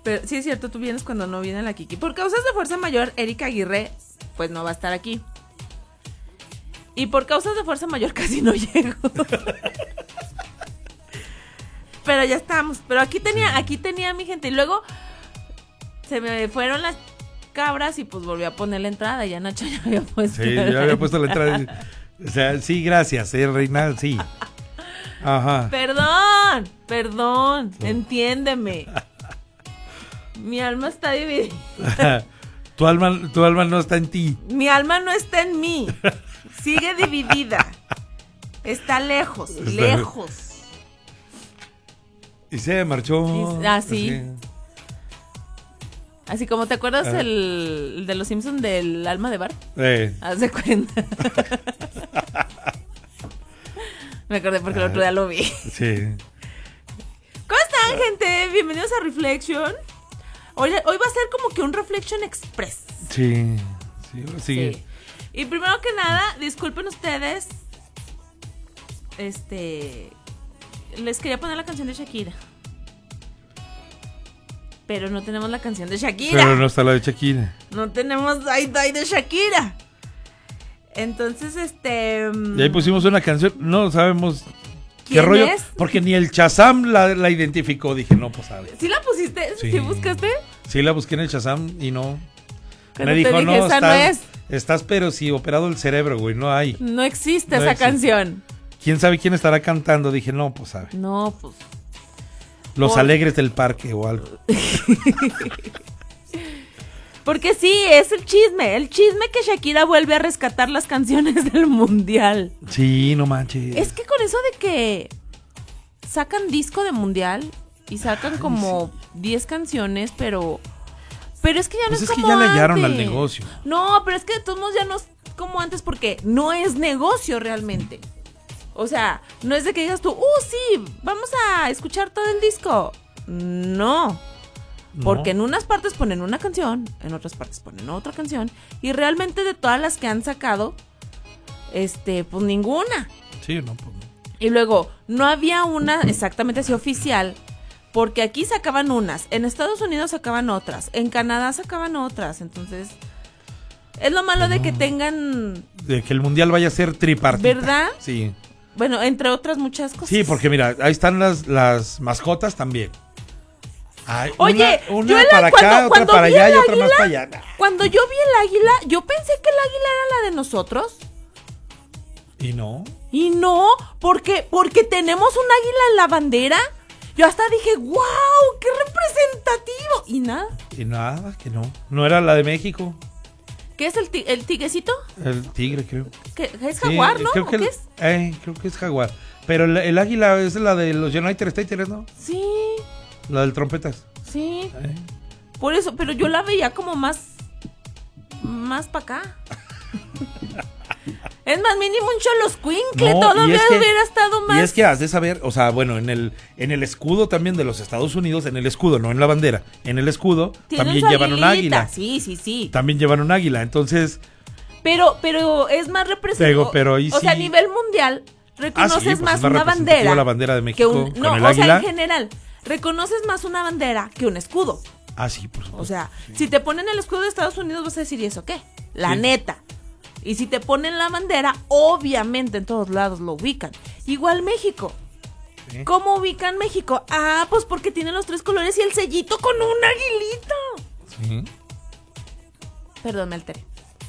Pero sí es cierto, tú vienes cuando no viene la Kiki. Por causas de fuerza mayor, Erika Aguirre, pues no va a estar aquí. Y por causas de fuerza mayor casi no llego. Pero ya estamos. Pero aquí tenía mi gente. Y luego se me fueron las cabras y pues volví a poner la entrada. Ya Nacho ya había puesto. Sí, ya había puesto la entrada. O sea, sí, gracias, reina, sí. Ajá. Perdón, entiéndeme. Mi alma está dividida. Tu alma no está en ti. Mi alma no está en mí. Sigue dividida. Está lejos. Y se marchó. Sí. Así como te acuerdas el de los Simpsons del alma de Bart. Haz de cuenta. Me acordé porque el otro día lo vi. Sí. ¿Cómo están, gente? Bienvenidos a Reflection. Hoy va a ser como que un Reflection Express. Sí. Y primero que nada, disculpen ustedes. Les quería poner la canción de Shakira. Pero no tenemos la canción de Shakira. Pero no está la de Shakira. No tenemos Die de Shakira. Entonces, Y ahí pusimos una canción, no sabemos qué ¿quién rollo, es? porque ni el Shazam la identificó. Dije, no, pues sabe. ¿Sí la pusiste? ¿Sí buscaste? Sí, la busqué en el Shazam y no. Cuando Me dijo, dije, no, esa no es. Estás pero sí operado el cerebro, güey, no hay. No existe No esa existe. canción. ¿Quién sabe quién estará cantando? Dije, no, pues sabe. No, pues. Los Alegres del Parque o algo. Porque sí, es el chisme que Shakira vuelve a rescatar las canciones del mundial. Sí, no manches. Es que con eso de que sacan disco de mundial y sacan como 10 canciones, pero es que ya no Pues es es que como ya le hallaron antes. al negocio. No, pero es que de todos modos ya no es como antes porque no es negocio realmente. O sea, no es de que digas tú, sí, vamos a escuchar todo el disco. No. Porque en unas partes ponen una canción, en otras partes ponen otra canción. Y realmente de todas las que han sacado, pues ninguna. Sí, no, pues no. Y luego, no había una exactamente así oficial, porque aquí sacaban unas, en Estados Unidos sacaban otras, en Canadá sacaban otras. Entonces, es lo malo de que tengan... De que el mundial vaya a ser tripartita. ¿Verdad? Sí. Bueno, entre otras muchas cosas. Sí, porque mira, ahí están las mascotas también. Ay, Oye, una yo para acá, otra para allá y otra más para allá. Cuando yo vi el águila, yo pensé que el águila era la de nosotros. ¿Y no? Y no, porque tenemos un águila en la bandera. Yo hasta dije, wow, qué representativo. Y nada. Y nada, que no. No era la de México. ¿Qué es el tiguecito? El tigre, creo. ¿Qué es jaguar, sí, no? Creo que ¿Qué es? Creo que es jaguar. Pero el águila es la de los United States, ¿no? Sí. La del trompetas. Sí. Por eso, pero yo la veía como más para acá. Es más, mínimo un choloscuincle, todavía hubiera estado más. Y es que has de saber, o sea, bueno, en el escudo también de los Estados Unidos, en el escudo, no en la bandera, en el escudo también llevan un águila. Sí. También llevan un águila, entonces. Pero es más representativo. Pero ahí o sea, a nivel mundial, reconoces pues más es una bandera. La bandera de México que con el águila. Sea, en general, reconoces más una bandera que un escudo. Ah, sí, por supuesto. O sea, si te ponen el escudo de Estados Unidos, vas a decir, ¿y eso qué? La neta. Y si te ponen la bandera, obviamente en todos lados lo ubican. Igual México. ¿Sí? ¿Cómo ubican México? Ah, pues porque tienen los 3 colores y el sellito con un aguilito. Sí. Perdón, me alteré.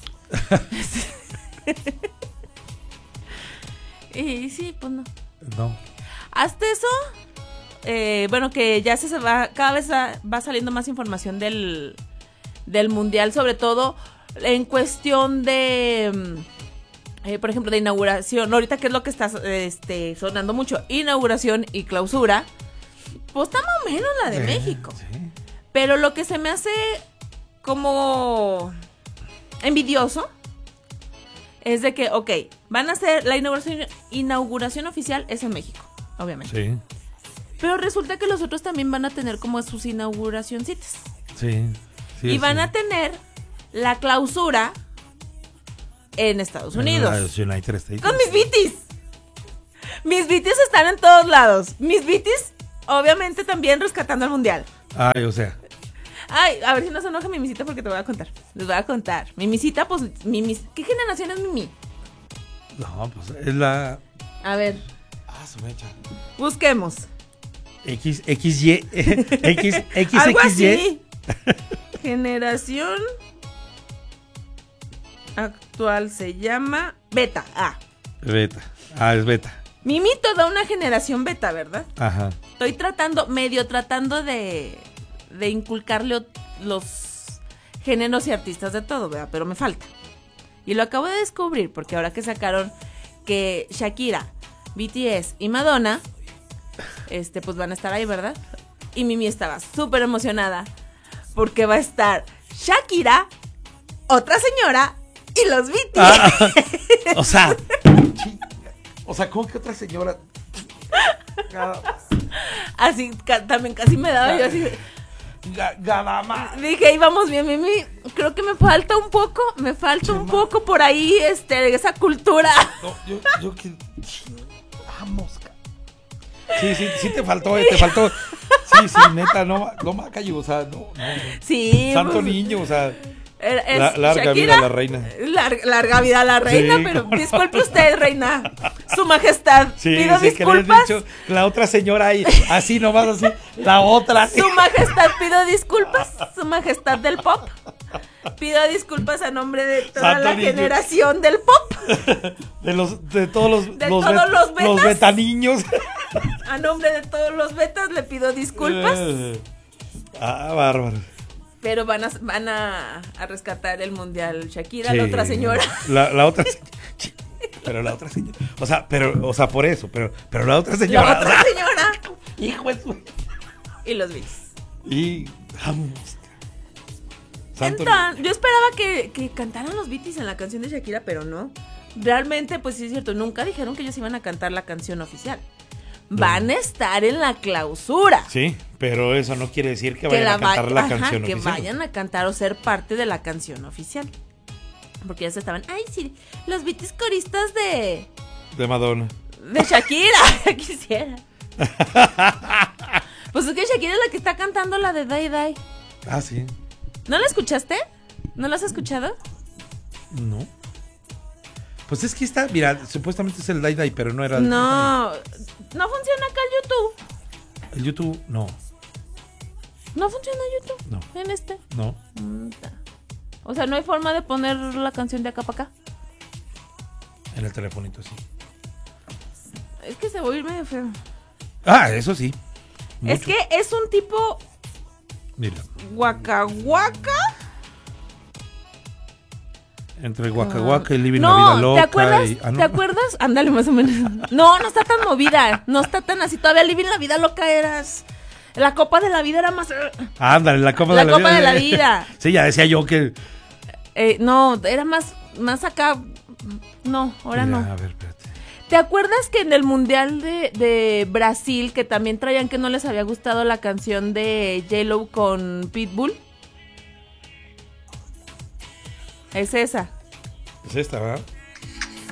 Y sí, pues no. No. Hasta eso, bueno, que ya se va, cada vez va saliendo más información del mundial, sobre todo en cuestión de, por ejemplo, de inauguración. Ahorita, que es lo que está sonando mucho, inauguración y clausura, pues está más o menos la de México. Sí. Pero lo que se me hace como envidioso es de que, ok, van a hacer la inauguración oficial es en México, obviamente. Sí. Pero resulta que los otros también van a tener como sus inauguracioncitas. Sí. Y van a tener la clausura en Estados Unidos. En los United States. Con mis bitis. Mis bitis están en todos lados. Mis bitis, obviamente, también rescatando el mundial. Ay, o sea. Ay, a ver si no se enoja Mimisita porque te voy a contar. Les voy a contar. Mimisita, pues, ¿qué generación es Mimi? No, pues es la... A ver. Se me echa. Busquemos. XY. Algo así. Generación actual se llama Beta. Beta. Es Beta. Mimi toda una generación Beta, ¿verdad? Ajá. Estoy tratando de inculcarle los géneros y artistas de todo, ¿verdad? Pero me falta. Y lo acabo de descubrir porque ahora que sacaron que Shakira, BTS y Madonna, pues van a estar ahí, ¿verdad? Y Mimi estaba súper emocionada porque va a estar Shakira, otra señora y los BTS. O sea, ¿cómo que otra señora? Así, también casi me daba yo así. Gadama. Dije, ahí vamos bien, Mimi. Creo que me falta un poco por ahí, esa cultura. No, yo que... Vamos, sí te faltó, Sí, neta, no me callo, o sea, no. Sí. Santo niño, o sea... Shakira, larga vida a la reina. Larga vida a la reina, sí. Pero disculpe usted, reina. Su majestad. Sí, pido disculpas. Que le he dicho, la otra señora ahí, así nomás así, la otra. Su majestad, pido disculpas. Su majestad del pop. Pido disculpas a nombre de toda Santo la niño. Generación del pop. De todos los betas. betaniños. A nombre de todos los betas le pido disculpas. Bárbaro. Pero van a rescatar el mundial Shakira, sí, la otra señora. La otra señora. Pero la otra señora. O sea, por eso, pero la otra señora. La otra señora. Hijo de su... Y los Beats. Y vamos. Yo esperaba que cantaran los Beatles en la canción de Shakira, pero no. Realmente, pues sí es cierto, nunca dijeron que ellos iban a cantar la canción oficial. Van a estar en la clausura. Sí, pero eso no quiere decir que vayan a cantar la canción oficial. Que vayan a cantar o ser parte de la canción oficial. Porque ya se estaban, sí, los Beatles coristas de Madonna. De Shakira, quisiera. Pues es que Shakira es la que está cantando la de Die Die. Sí. ¿No la escuchaste? ¿No la has escuchado? No. Pues es que mira, supuestamente es el Die Die, pero no era el No funciona acá el YouTube. El YouTube, no. ¿No funciona YouTube? No. ¿En este? No. O sea, ¿no hay forma de poner la canción de acá para acá? En el telefonito, sí. Es que se va a oír medio feo. Eso sí. Mucho. Es que es un tipo... Mira. Waka Waka. Entre Waka Waka y Living la Vida Loca. ¿Te acuerdas? Ándale, más o menos. No está tan movida. No está tan así. Todavía Living la Vida Loca eras... La Copa de la Vida era más... Ándale, la Copa de la Vida. La Copa de la Vida. Sí, ya decía yo que... No, era más acá. No, ahora no. A ver, espérate. ¿Te acuerdas que en el Mundial de Brasil, que también traían que no les había gustado la canción de J-Lo con Pitbull? Es esa. Es esta, ¿verdad?